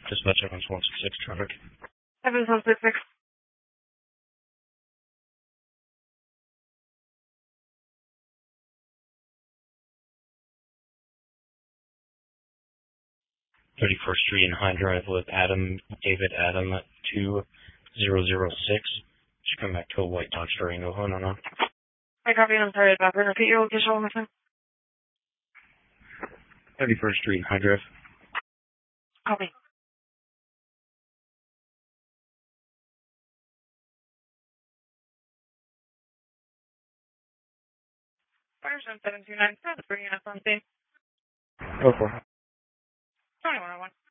Dispatch Evans 166 traffic. Evans 166. 31st Street and High Drive with David Adam 2006. Should come back to a white Dodge Durango. Hold on. I copy. I'm sorry about that. Repeat your location one more time. 31st Street and High Drive. Copy. Fire 729. Bringing us on scene. Go for it. 2101.